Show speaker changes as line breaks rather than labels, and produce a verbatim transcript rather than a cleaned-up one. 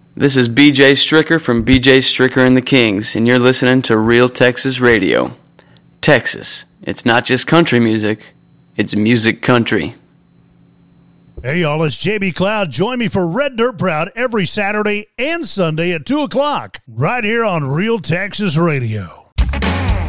This is B J Stricker from B J Stricker and the Kings, and you're listening to Real Texas Radio. Texas. It's not just country music, it's music country.
Hey, y'all, it's J B Cloud. Join me for Red Dirt Proud every Saturday and Sunday at two o'clock, right here on Real Texas Radio.